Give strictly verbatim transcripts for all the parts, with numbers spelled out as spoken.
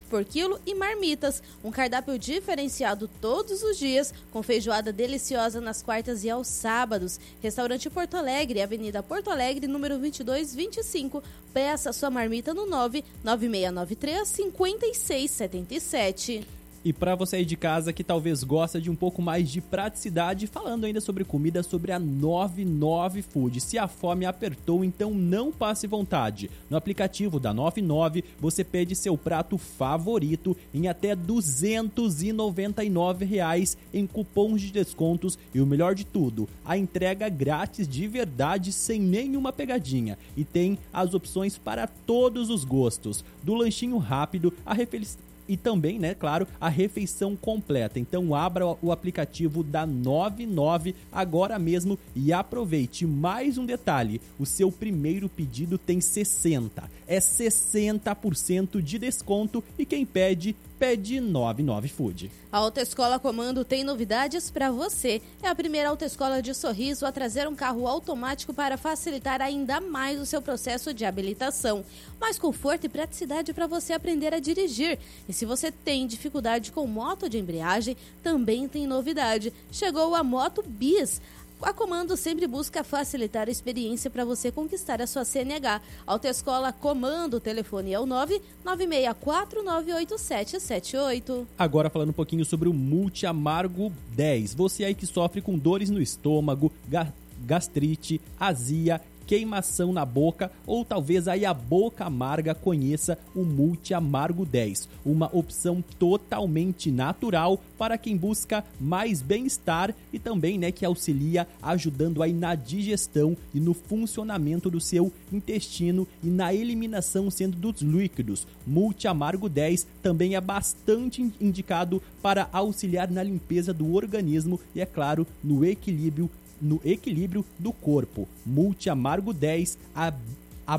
por quilo e marmitas. Um cardápio diferenciado todos os dias, com feijoada deliciosa nas quartas e aos sábados. Restaurante Porto Alegre, Avenida Porto Alegre, número vinte e dois vinte e cinco. Peça sua marmita no nove nove seis nove três, cinco seis sete sete. E para você aí de casa que talvez gosta de um pouco mais de praticidade, falando ainda sobre comida, sobre a noventa e nove Food. Se a fome apertou, então não passe vontade. No aplicativo da noventa e nove, você pede seu prato favorito em até duzentos e noventa e nove reais em cupons de descontos e o melhor de tudo, a entrega grátis de verdade sem nenhuma pegadinha. E tem as opções para todos os gostos, do lanchinho rápido, a refeição e também, né, claro, a refeição completa. Então abra o aplicativo da noventa e nove agora mesmo e aproveite. Mais um detalhe, o seu primeiro pedido tem sessenta por cento. É sessenta por cento de desconto e quem pede, pede noventa e nove Food. A Autoescola Comando tem novidades para você. É a primeira autoescola de Sorriso a trazer um carro automático para facilitar ainda mais o seu processo de habilitação. Mais conforto e praticidade para você aprender a dirigir. E se você tem dificuldade com moto de embreagem, também tem novidade. Chegou a Moto Bis. A Comando sempre busca facilitar a experiência para você conquistar a sua C N H. Autoescola Comando, o telefone é o nove nove seis quatro nove oito sete sete oito. Agora falando um pouquinho sobre o Multi Amargo dez. Você aí que sofre com dores no estômago, ga- gastrite, azia, queimação na boca ou talvez aí a boca amarga, conheça o Multi Amargo dez, uma opção totalmente natural para quem busca mais bem-estar e também, né, que auxilia ajudando aí na digestão e no funcionamento do seu intestino e na eliminação sendo dos líquidos. Multi Amargo dez também é bastante indicado para auxiliar na limpeza do organismo e, é claro, no equilíbrio no equilíbrio do corpo. Multi Amargo dez, a, a,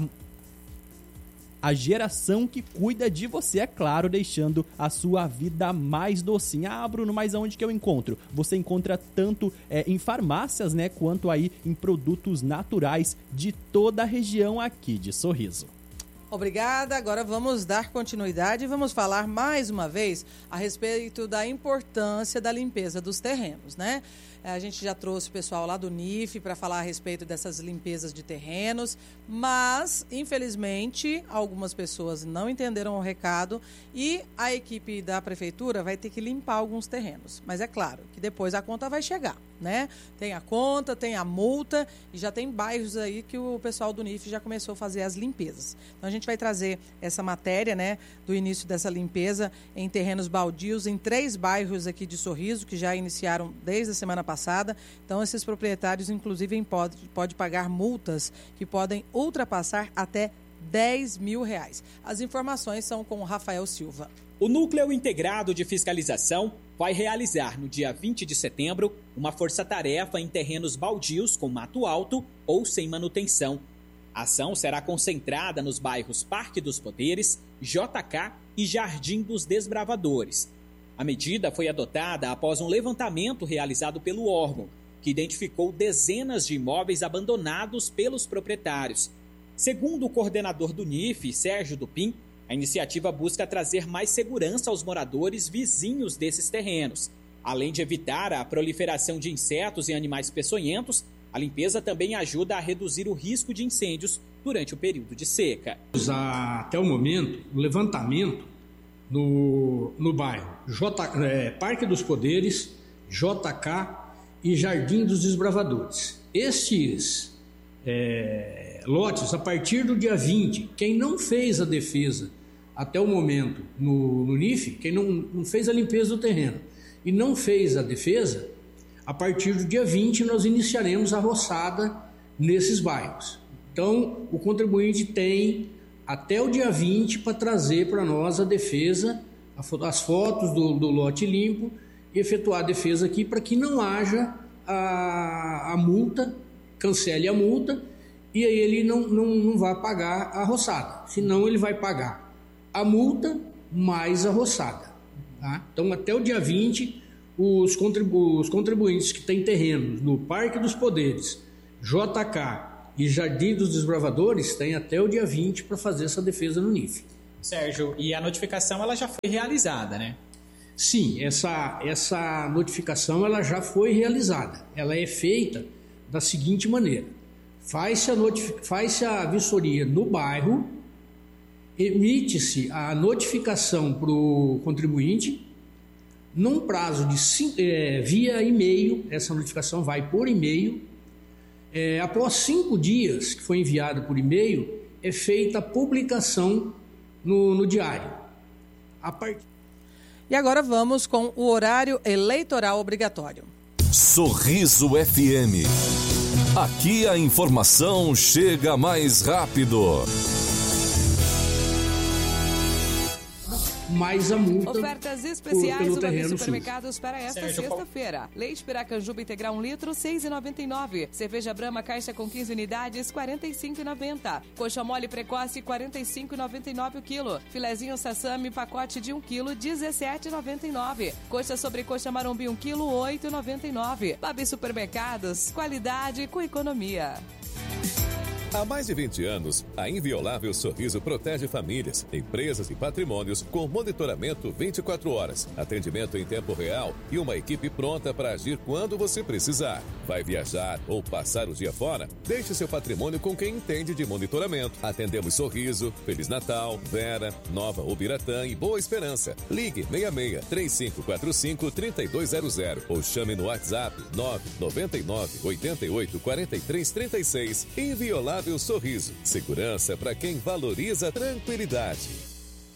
a geração que cuida de você, é claro, deixando a sua vida mais docinha. Ah, Bruno, mas aonde que eu encontro? Você encontra tanto é, em farmácias, né, quanto aí em produtos naturais de toda a região aqui de Sorriso. Obrigada, agora vamos dar continuidade e vamos falar mais uma vez a respeito da importância da limpeza dos terrenos, né? A gente já trouxe o pessoal lá do N I F para falar a respeito dessas limpezas de terrenos, mas, infelizmente, algumas pessoas não entenderam o recado e a equipe da prefeitura vai ter que limpar alguns terrenos. Mas é claro que depois a conta vai chegar, né? Tem a conta, tem a multa e já tem bairros aí que o pessoal do N I F já começou a fazer as limpezas. Então, a gente vai trazer essa matéria, né, do início dessa limpeza em terrenos baldios em três bairros aqui de Sorriso, que já iniciaram desde a semana passada. Passada. Então, esses proprietários, inclusive, podem pode pagar multas que podem ultrapassar até dez mil reais. As informações são com o Rafael Silva. O Núcleo Integrado de Fiscalização vai realizar, no dia vinte de setembro, uma força-tarefa em terrenos baldios com mato alto ou sem manutenção. A ação será concentrada nos bairros Parque dos Poderes, J K e Jardim dos Desbravadores. A medida foi adotada após um levantamento realizado pelo órgão, que identificou dezenas de imóveis abandonados pelos proprietários. Segundo o coordenador do N I F, Sérgio Dupin, a iniciativa busca trazer mais segurança aos moradores vizinhos desses terrenos. Além de evitar a proliferação de insetos e animais peçonhentos, a limpeza também ajuda a reduzir o risco de incêndios durante o período de seca. Até o momento, o levantamento No, no bairro J, é, Parque dos Poderes, J K e Jardim dos Desbravadores. Estes é, lotes, a partir do dia vinte, quem não fez a defesa até o momento no, no N I F, quem não, não fez a limpeza do terreno e não fez a defesa, a partir do dia vinte nós iniciaremos a roçada nesses bairros. Então, o contribuinte tem até o dia vinte para trazer para nós a defesa, as fotos do, do lote limpo e efetuar a defesa aqui para que não haja a, a multa, cancele a multa e aí ele não, não, não vai pagar a roçada, senão ele vai pagar a multa mais a roçada. Tá? Então até o dia vinte os, contribu- os contribuintes que têm terrenos no Parque dos Poderes, J K e Jardim dos Desbravadores têm até o dia vinte para fazer essa defesa no N I F. Sérgio, e a notificação ela já foi realizada, né? Sim, essa, essa notificação ela já foi realizada. Ela é feita da seguinte maneira. Faz-se a, notific... Faz-se a vistoria no bairro, emite-se a notificação para o contribuinte, num prazo de cinco, é, via e-mail, essa notificação vai por e-mail. É, após cinco dias que foi enviada por e-mail, é feita a publicação no, no diário. A part... E agora vamos com o horário eleitoral obrigatório. Sorriso F M. Aqui a informação chega mais rápido. Mais a multa. Ofertas especiais pelo do terreno Supermercados para esta Sérgio, sexta-feira. Leite Piracanjuba integral um litro, seis reais e noventa e nove centavos. Cerveja Brahma caixa com quinze unidades, quarenta e cinco reais e noventa centavos. Coxa mole precoce, quarenta e cinco reais e noventa e nove centavos o quilo. Filezinho sassami, pacote de um quilo, dezessete reais e noventa e nove centavos. Coxa sobre coxa marombi um quilo, oito reais e noventa e nove centavos. Babi Supermercados, qualidade com economia. Há mais de vinte anos, a Inviolável Sorriso protege famílias, empresas e patrimônios com monitoramento vinte e quatro horas, atendimento em tempo real e uma equipe pronta para agir quando você precisar. Vai viajar ou passar o dia fora? Deixe seu patrimônio com quem entende de monitoramento. Atendemos Sorriso, Feliz Natal, Vera, Nova Ubiratã e Boa Esperança. Ligue seis seis, três cinco quatro cinco, três dois zero zero ou chame no WhatsApp nove nove nove, oito oito, quatro três três seis. Inviolável Sorriso. Segurança para quem valoriza a tranquilidade.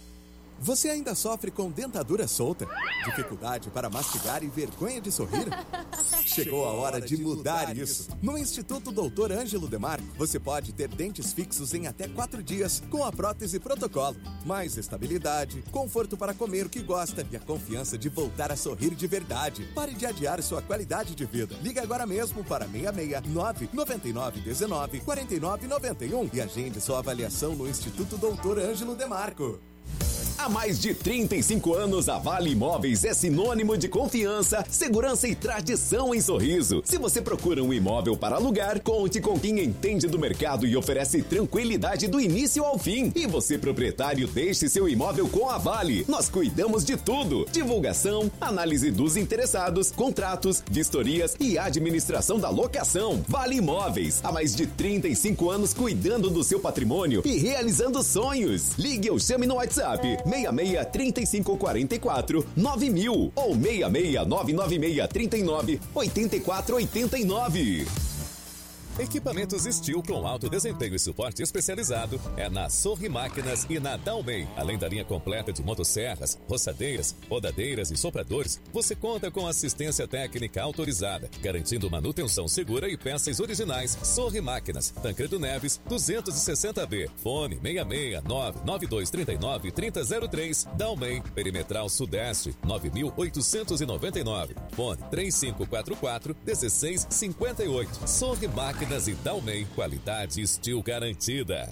Você ainda sofre com dentadura solta? Dificuldade para mastigar e vergonha de sorrir? Chegou a hora de mudar isso. No Instituto doutor Ângelo Demarco, você pode ter dentes fixos em até quatro dias com a prótese protocolo. Mais estabilidade, conforto para comer o que gosta e a confiança de voltar a sorrir de verdade. Pare de adiar sua qualidade de vida. Ligue agora mesmo para seis seis nove, nove nove um nove, quatro nove nove um e agende sua avaliação no Instituto doutor Ângelo Demarco. Há mais de trinta e cinco anos, a Vale Imóveis é sinônimo de confiança, segurança e tradição em Sorriso. Se você procura um imóvel para alugar, conte com quem entende do mercado e oferece tranquilidade do início ao fim. E você, proprietário, deixe seu imóvel com a Vale. Nós cuidamos de tudo: divulgação, análise dos interessados, contratos, vistorias e administração da locação. Vale Imóveis, há mais de trinta e cinco anos cuidando do seu patrimônio e realizando sonhos. Ligue ou chame no WhatsApp seis seis, três cinco quatro quatro, nove mil ou seis seis, nove nove seis, três nove, oito quatro oito nove. Equipamentos Steel com alto desempenho e suporte especializado é na Sorri Máquinas e na Dalmei. Além da linha completa de motosserras, roçadeiras, podadeiras e sopradores, você conta com assistência técnica autorizada, garantindo manutenção segura e peças originais. Sorri Máquinas, Tancredo Neves, duzentos e sessenta B, fone seis seis nove, nove dois três nove, três zero zero três, Dalmei, Perimetral Sudeste, nove mil oitocentos e noventa e nove, fone três cinco quatro quatro, um seis cinco oito. Sorri Máquinas e Dalmei, qualidade Steel garantida.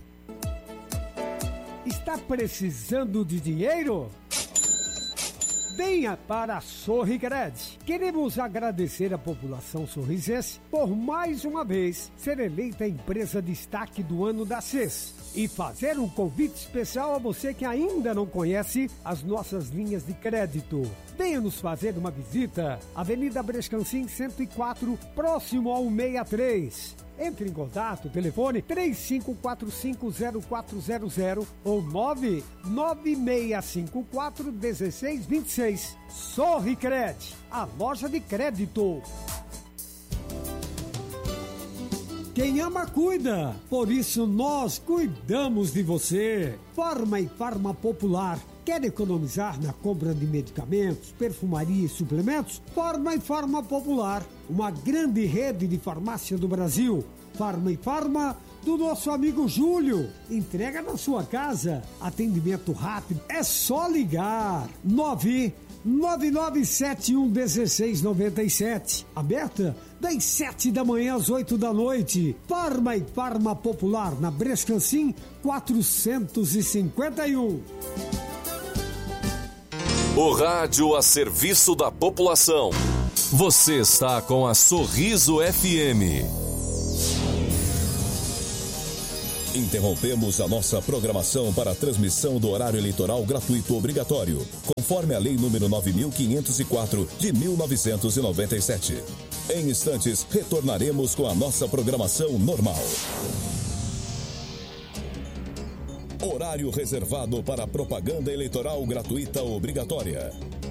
Está precisando de dinheiro? Venha para a Sorricred. Queremos agradecer à população sorrisense por mais uma vez ser eleita a empresa destaque do ano da C E S e fazer um convite especial a você que ainda não conhece as nossas linhas de crédito. Venha nos fazer uma visita. Avenida Brescancim cento e quatro, próximo ao sessenta e três. Entre em contato, telefone três cinco quatro cinco, zero quatro zero zero ou nove nove seis cinco quatro, um seis dois seis. Sorricred, a loja de crédito. Quem ama, cuida. Por isso, nós cuidamos de você. Farma e Farma Popular. Quer economizar na compra de medicamentos, perfumaria e suplementos? Farma e Farma Popular, uma grande rede de farmácia do Brasil. Farma e Farma do nosso amigo Júlio. Entrega na sua casa. Atendimento rápido. É só ligar. nove nove nove sete um um seis nove sete. Aberta das sete da manhã às oito da noite. Farma e Farma Popular, na Brescancim quatrocentos e cinquenta e um. O rádio a serviço da população. Você está com a Sorriso F M. Interrompemos a nossa programação para a transmissão do horário eleitoral gratuito obrigatório, conforme a Lei número nove mil quinhentos e quatro, de mil novecentos e noventa e sete. Em instantes, retornaremos com a nossa programação normal. Horário reservado para propaganda eleitoral gratuita obrigatória.